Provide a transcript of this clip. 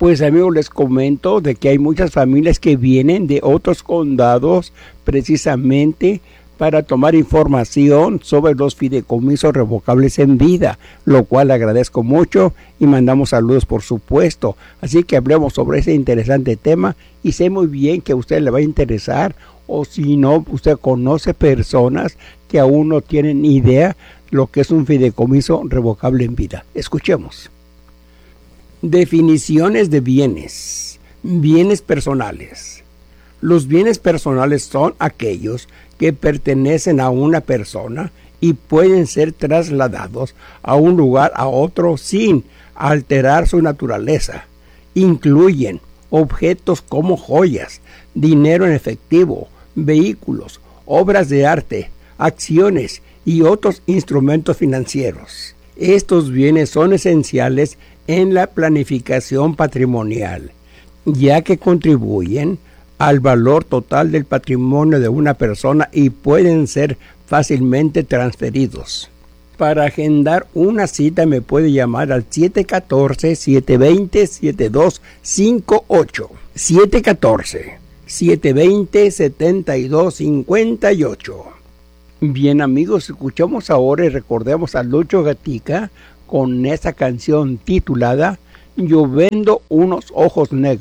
Pues amigos, les comento de que hay muchas familias que vienen de otros condados precisamente para tomar información sobre los fideicomisos revocables en vida, lo cual agradezco mucho y mandamos saludos por supuesto. Así que hablemos sobre ese interesante tema y sé muy bien que a usted le va a interesar, o si no, usted conoce personas que aún no tienen idea lo que es un fideicomiso revocable en vida. Escuchemos. Definiciones de bienes. Bienes personales. Los bienes personales son aquellos que pertenecen a una persona y pueden ser trasladados a un lugar a otro sin alterar su naturaleza. Incluyen objetos como joyas, dinero en efectivo, vehículos, obras de arte, acciones y otros instrumentos financieros. Estos bienes son esenciales en la planificación patrimonial, ya que contribuyen al valor total del patrimonio de una persona y pueden ser fácilmente transferidos. Para agendar una cita me puede llamar al 714-720-7258. 714-720-7258. Bien amigos, escuchamos ahora y recordemos a Lucho Gatica con esa canción titulada Yo vendo unos ojos negros.